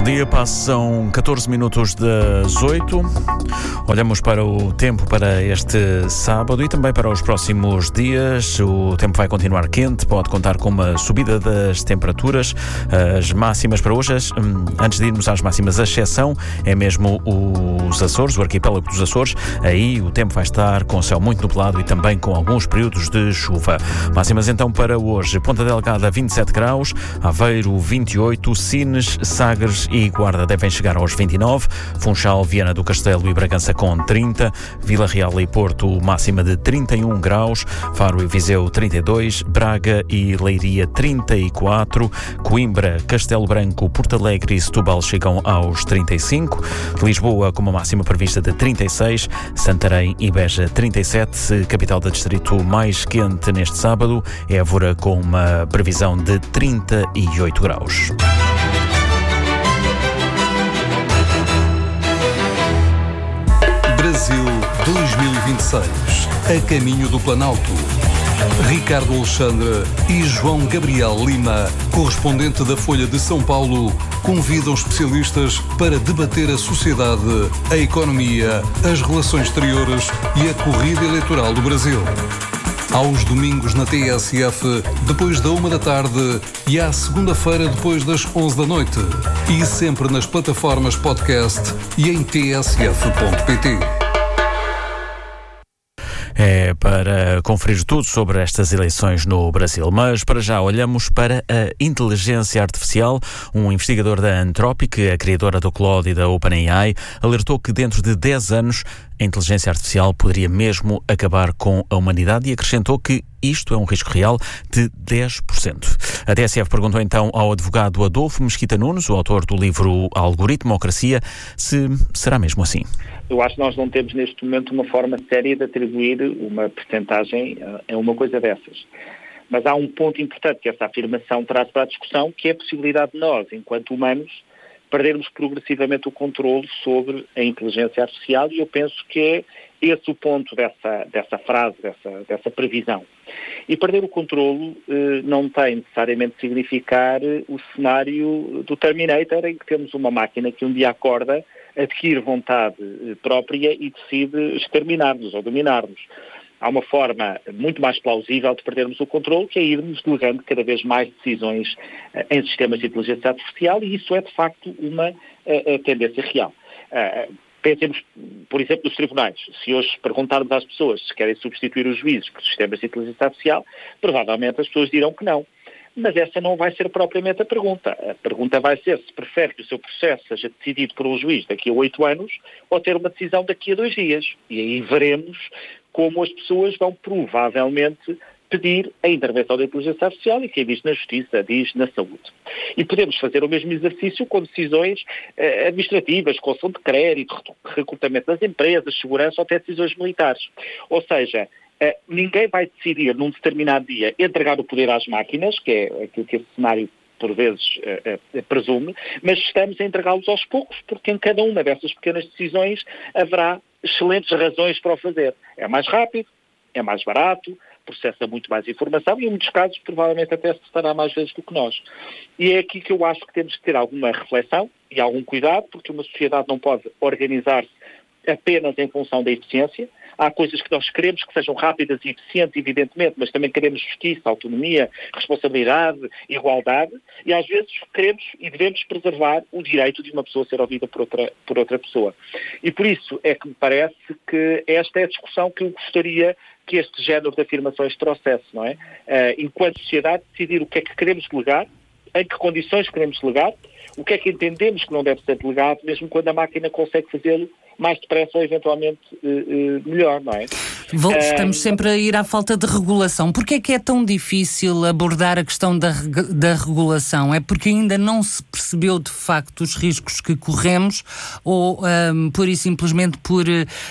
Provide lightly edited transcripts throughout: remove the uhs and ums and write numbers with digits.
Bom dia, passam 14 minutos das 8. Olhamos para o tempo para este sábado e também para os próximos dias. O tempo vai continuar quente, pode contar com uma subida das temperaturas. As máximas para hoje, antes de irmos às máximas, a exceção é mesmo os Açores, o arquipélago dos Açores. Aí o tempo vai estar com o céu muito nublado e também com alguns períodos de chuva. Máximas então para hoje: Ponta Delgada 27 graus, Aveiro 28, Sines, Sagres e Guarda devem chegar aos 29, Funchal, Viana do Castelo e Bragança com 30, Vila Real e Porto máxima de 31 graus, Faro e Viseu 32, Braga e Leiria 34, Coimbra, Castelo Branco, Porto Alegre e Setúbal chegam aos 35, Lisboa com uma máxima prevista de 36, Santarém e Beja 37, capital do distrito mais quente neste sábado, Évora com uma previsão de 38 graus. Brasil 2026, a caminho do Planalto. Ricardo Alexandre e João Gabriel Lima, correspondente da Folha de São Paulo, convidam especialistas para debater a sociedade, a economia, as relações exteriores e a corrida eleitoral do Brasil. Aos domingos na TSF, depois da 1 da tarde, e à segunda-feira, depois das 11 da noite. E sempre nas plataformas podcast e em tsf.pt. É para conferir tudo sobre estas eleições no Brasil. Mas, para já, olhamos para a inteligência artificial. Um investigador da Anthropic, a criadora do Claude e da OpenAI, alertou que dentro de 10 anos a inteligência artificial poderia mesmo acabar com a humanidade e acrescentou que isto é um risco real de 10%. A TSF perguntou então ao advogado Adolfo Mesquita Nunes, o autor do livro Algoritmocracia, se será mesmo assim. Eu acho que nós não temos neste momento uma forma séria de atribuir uma percentagem a uma coisa dessas. Mas há um ponto importante que essa afirmação traz para a discussão, que é a possibilidade de nós, enquanto humanos, perdermos progressivamente o controle sobre a inteligência artificial, e eu penso que é esse o ponto dessa frase, dessa previsão. E perder o controle não tem necessariamente de significar o cenário do Terminator, em que temos uma máquina que um dia acorda, adquire vontade própria e decide exterminar-nos ou dominar-nos. Há uma forma muito mais plausível de perdermos o controle, que é irmos delegando cada vez mais decisões em sistemas de inteligência artificial, e isso é, de facto, uma tendência real. Pensemos, por exemplo, nos tribunais. Se hoje perguntarmos às pessoas se querem substituir os juízes por sistemas de inteligência artificial, provavelmente as pessoas dirão que não. Mas essa não vai ser propriamente a pergunta. A pergunta vai ser se prefere que o seu processo seja decidido por um juiz daqui a 8 anos ou ter uma decisão daqui a 2 dias. E aí veremos como as pessoas vão provavelmente pedir a intervenção da inteligência artificial, e quem diz na justiça, diz na saúde. E podemos fazer o mesmo exercício com decisões administrativas, concessão de crédito, recrutamento das empresas, segurança ou até decisões militares. Ou seja, ninguém vai decidir num determinado dia entregar o poder às máquinas, que é aquilo que esse cenário por vezes presume, mas estamos a entregá-los aos poucos, porque em cada uma dessas pequenas decisões haverá excelentes razões para o fazer. É mais rápido, é mais barato, processa muito mais informação e, em muitos casos, provavelmente até se fará mais vezes do que nós. E é aqui que eu acho que temos que ter alguma reflexão e algum cuidado, porque uma sociedade não pode organizar-se apenas em função da eficiência. Há coisas que nós queremos que sejam rápidas e eficientes, evidentemente, mas também queremos justiça, autonomia, responsabilidade, igualdade, e às vezes queremos e devemos preservar o direito de uma pessoa ser ouvida por outra pessoa. E por isso é que me parece que esta é a discussão que eu gostaria que este género de afirmações trouxesse, não é? Enquanto sociedade, decidir o que é que queremos delegar, em que condições queremos delegar, o que é que entendemos que não deve ser delegado, mesmo quando a máquina consegue fazê-lo mais depressa ou eventualmente melhor, não é? Estamos sempre a ir à falta de regulação. Porquê é que é tão difícil abordar a questão da regulação? É porque ainda não se percebeu de facto os riscos que corremos ou pura e simplesmente por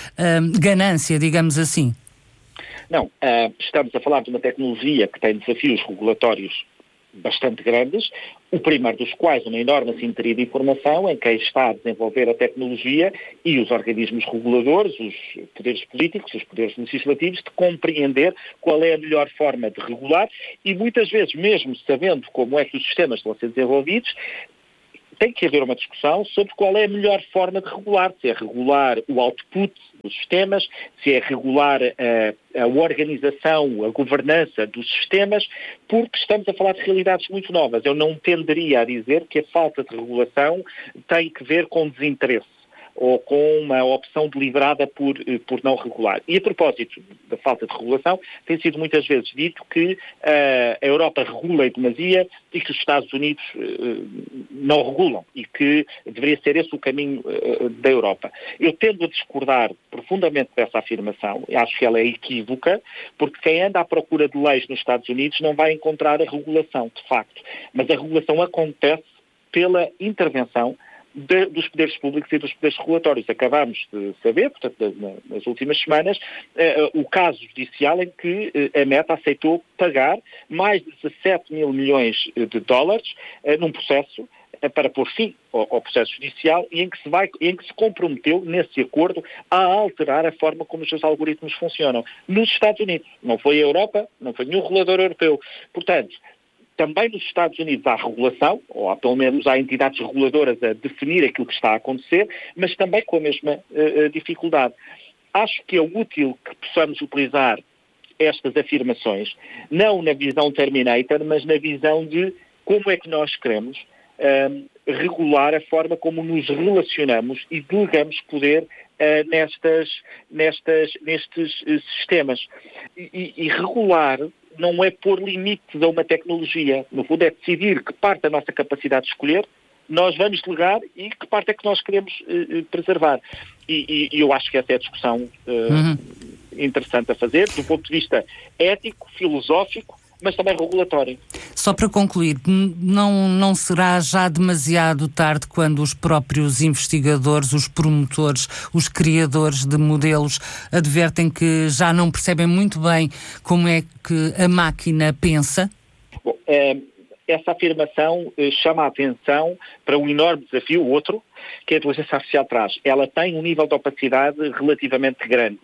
ganância, digamos assim? Não, estamos a falar de uma tecnologia que tem desafios regulatórios bastante grandes, o primeiro dos quais uma enorme assimetria de informação em quem está a desenvolver a tecnologia e os organismos reguladores, os poderes políticos, os poderes legislativos, de compreender qual é a melhor forma de regular e muitas vezes, mesmo sabendo como é que os sistemas estão a ser desenvolvidos, tem que haver uma discussão sobre qual é a melhor forma de regular, se é regular o output dos sistemas, se é regular a organização, a governança dos sistemas, porque estamos a falar de realidades muito novas. Eu não tenderia a dizer que a falta de regulação tem que ver com desinteresse ou com uma opção deliberada por não regular. E a propósito da falta de regulação, tem sido muitas vezes dito que a Europa regula em demasia e que os Estados Unidos não regulam e que deveria ser esse o caminho da Europa. Eu tendo a discordar profundamente dessa afirmação, acho que ela é equívoca, porque quem anda à procura de leis nos Estados Unidos não vai encontrar a regulação, de facto. Mas a regulação acontece pela intervenção dos poderes públicos e dos poderes regulatórios. Acabámos de saber, portanto, nas últimas semanas, o caso judicial em que a Meta aceitou pagar mais de 17 mil milhões de dólares num processo para pôr fim ao processo judicial e em que se comprometeu, nesse acordo, a alterar a forma como os seus algoritmos funcionam. Nos Estados Unidos. Não foi a Europa, não foi nenhum regulador europeu. Portanto, também nos Estados Unidos há regulação, ou pelo menos há entidades reguladoras a definir aquilo que está a acontecer, mas também com a mesma dificuldade. Acho que é útil que possamos utilizar estas afirmações, não na visão Terminator, mas na visão de como é que nós queremos regular a forma como nos relacionamos e delegamos poder nestes sistemas. E regular não é pôr limites a uma tecnologia. No fundo é decidir que parte da nossa capacidade de escolher nós vamos delegar e que parte é que nós queremos preservar. E eu acho que essa é a discussão interessante a fazer, do ponto de vista ético, filosófico, mas também regulatório. Só para concluir, não será já demasiado tarde quando os próprios investigadores, os promotores, os criadores de modelos advertem que já não percebem muito bem como é que a máquina pensa? Bom, essa afirmação chama a atenção para um enorme desafio, outro, que a inteligência artificial traz. Ela tem um nível de opacidade relativamente grande.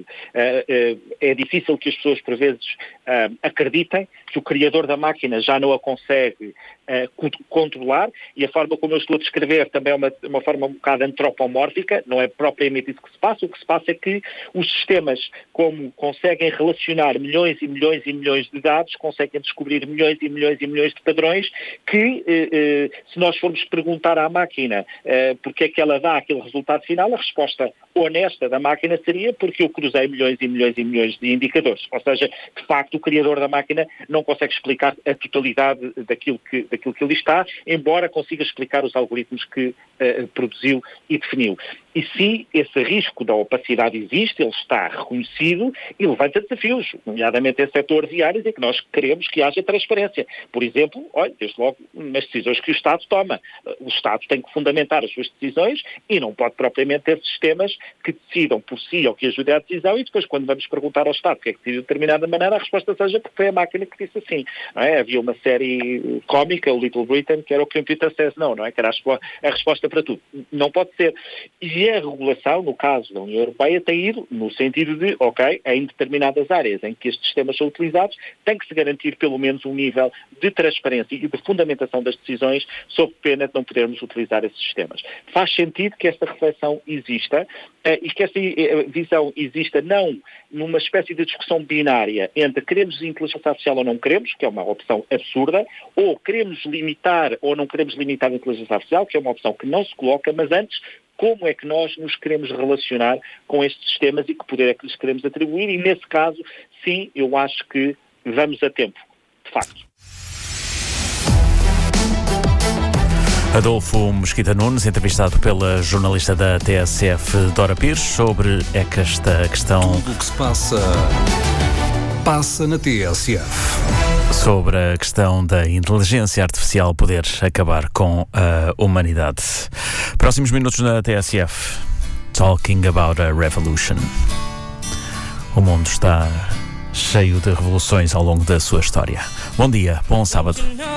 É difícil que as pessoas, por vezes, acreditem que o criador da máquina já não a consegue controlar, e a forma como eu estou a descrever também é uma forma um bocado antropomórfica, não é propriamente isso que se passa. O que se passa é que os sistemas, como conseguem relacionar milhões e milhões e milhões de dados, conseguem descobrir milhões e milhões e milhões de padrões que, se nós formos perguntar à máquina porque é que ela dá aquele resultado final, a resposta honesta da máquina seria porque eu cruzei milhões e milhões e milhões de indicadores. Ou seja, de facto, o criador da máquina não consegue explicar a totalidade daquilo que ali está, embora consiga explicar os algoritmos que produziu e definiu. E sim, esse risco da opacidade existe, ele está reconhecido e levanta desafios, nomeadamente em setores e áreas em que nós queremos que haja transparência. Por exemplo, desde logo, nas decisões que o Estado toma. O Estado tem que fundamentar as suas decisões e não pode propriamente ter sistemas que decidam por si ou que ajudem à decisão e depois, quando vamos perguntar ao Estado porque é que decidiu de determinada maneira, a resposta seja porque foi a máquina que disse assim. Não é? Havia uma série cómica, o Little Britain, que era o Computer Says No, não é? Que era a resposta para tudo. Não pode ser. E a regulação, no caso da União Europeia, tem ido no sentido de, em determinadas áreas em que estes sistemas são utilizados, tem que se garantir pelo menos um nível de transparência e de fundamentação das decisões, sob pena de não podermos utilizar esses sistemas. Faz sentido que esta reflexão exista e que esta visão exista não numa espécie de discussão binária entre queremos inteligência artificial ou não queremos, que é uma opção absurda, ou queremos limitar ou não queremos limitar a inteligência artificial, que é uma opção que não se coloca, mas antes, como é que nós nos queremos relacionar com estes sistemas e que poder é que lhes queremos atribuir, e nesse caso, sim, eu acho que vamos a tempo, de facto. Adolfo Mesquita Nunes, entrevistado pela jornalista da TSF, Dora Pires, sobre esta questão... Tudo o que se passa na TSF. Sobre a questão da inteligência artificial poder acabar com a humanidade. Próximos minutos na TSF. Talking about a revolution. O mundo está cheio de revoluções ao longo da sua história. Bom dia, bom sábado.